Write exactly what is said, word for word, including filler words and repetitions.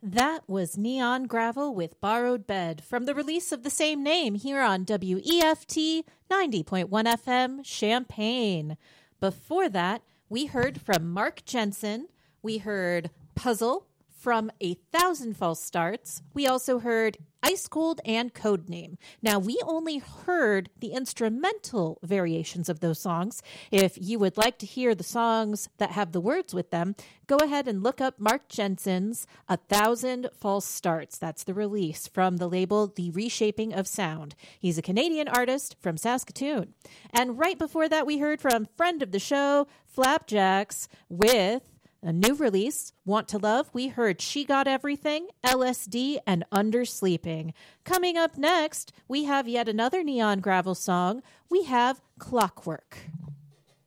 That was Neon Gravel with Borrowed Bed from the release of the same name here on W E F T ninety point one F M Champaign. Before that, we heard from Mark Jensen. We heard Puzzle from A Thousand False Starts. We also heard Ice Cold and Codename. Now, we only heard the instrumental variations of those songs. If you would like to hear the songs that have the words with them, go ahead and look up Mark Jensen's A Thousand False Starts. That's the release from the label The Reshaping of Sound. He's a Canadian artist from Saskatoon. And right before that, we heard from friend of the show, Flapjacks, with a new release, Want to Love. We heard She Got Everything, L S D, and Undersleeping. Coming up next, we have yet another Neon Gravel song. We have Clockwork.